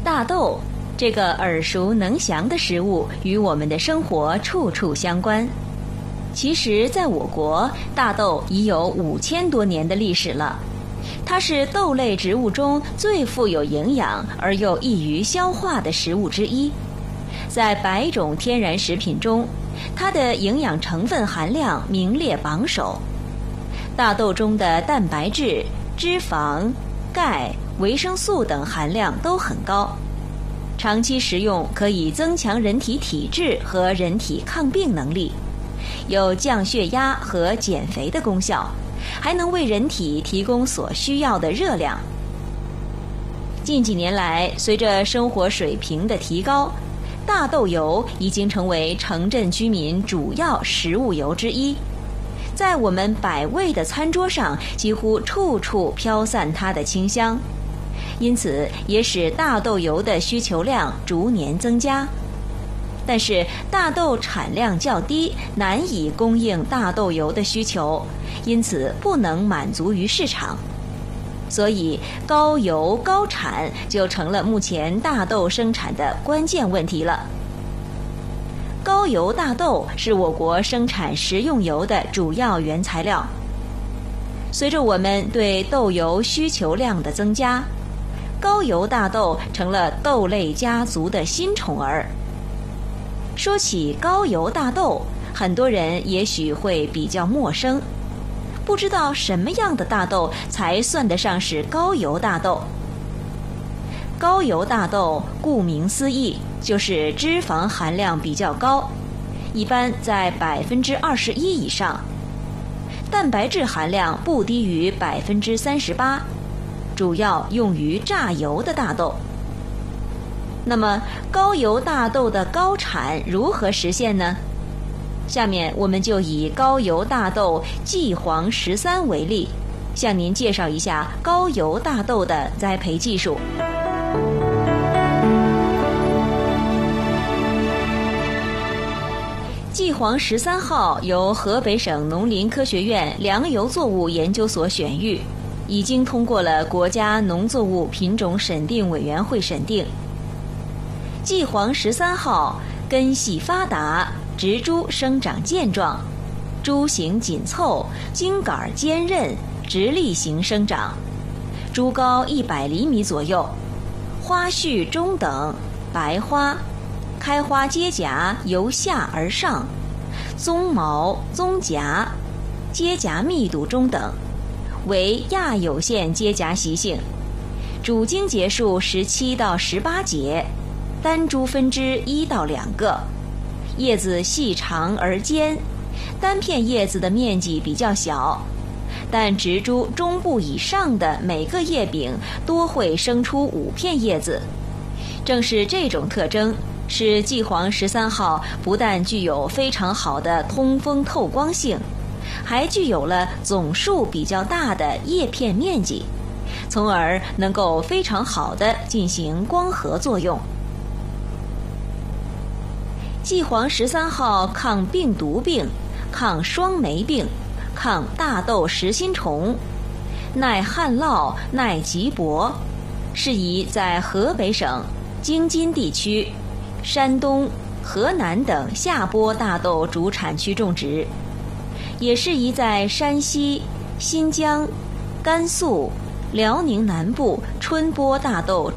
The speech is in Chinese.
大豆这个耳熟能详的食物与我们的生活处处相关。其实在我国，大豆已有5000多年的历史了。它是豆类植物中最富有营养而又易于消化的食物之一。在100种天然食品中，它的营养成分含量名列榜首。大豆中的蛋白质、脂肪、钙、维生素等含量都很高，长期食用可以增强人体体质和人体抗病能力，有降血压和减肥的功效，还能为人体提供所需要的热量。近几年来，随着生活水平的提高，大豆油已经成为城镇居民主要食物油之一，在我们百味的餐桌上几乎处处飘散它的清香，因此也使大豆油的需求量逐年增加。但是大豆产量较低，难以供应大豆油的需求，因此不能满足于市场。所以高油高产就成了目前大豆生产的关键问题了。高油大豆是我国生产食用油的主要原材料。随着我们对豆油需求量的增加，高油大豆成了豆类家族的新宠儿。说起高油大豆，很多人也许会比较陌生，不知道什么样的大豆才算得上是高油大豆。高油大豆顾名思义，就是脂肪含量比较高，一般在21%以上，蛋白质含量不低于38%，主要用于榨油的大豆。那么高油大豆的高产如何实现呢？下面我们就以高油大豆季黄13为例，向您介绍一下高油大豆的栽培技术。季黄13号由河北省农林科学院粮油作物研究所选育，已经通过了国家农作物品种审定委员会审定。季黄13号根系发达，植株生长健壮，株形紧凑，茎杆坚韧，直立型生长，株高100厘米左右，花序中等，白花，开花结荚由下而上，棕毛棕荚，结荚密度中等，为亚有线结荚习性，主茎节数17到18节，单株分枝1到2个，叶子细长而尖，单片叶子的面积比较小，但植株中部以上的每个叶柄多会生出5片叶子。正是这种特征，使季黄13号不但具有非常好的通风透光性，还具有了总数比较大的叶片面积，从而能够非常好地进行光合作用。季黄13号抗病毒病、抗霜霉病、抗大豆实心虫，耐旱涝、耐瘠薄，适宜在河北省、京津地区、山东、河南等下播大豆主产区种植，也适宜在山西、新疆、甘肃、辽宁南部春播大豆